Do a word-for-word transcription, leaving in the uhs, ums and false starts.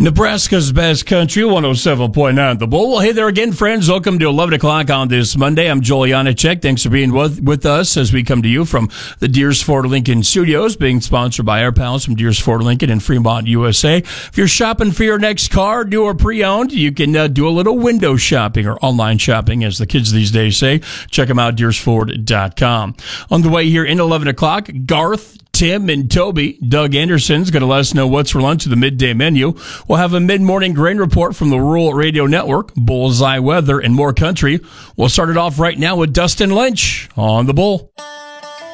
Nebraska's best country, one oh seven point nine The Bull. Well, hey there again, friends. Welcome to eleven o'clock on this Monday. I'm Joel Janacek. Thanks for being with, with us as we come to you from the Deers Ford Lincoln Studios, being sponsored by our pals from Deers Ford Lincoln in Fremont, U S A. If you're shopping for your next car, new or pre-owned, you can uh, do a little window shopping or online shopping, as the kids these days say. Check them out, deers ford dot com. On the way here in eleven o'clock, Garth, Tim, and Toby. Doug Anderson's going to let us know what's for lunch to the midday menu. We'll have a mid-morning grain report from the Rural Radio Network, Bullseye Weather, and more country. We'll start it off right now with Dustin Lynch on The Bull.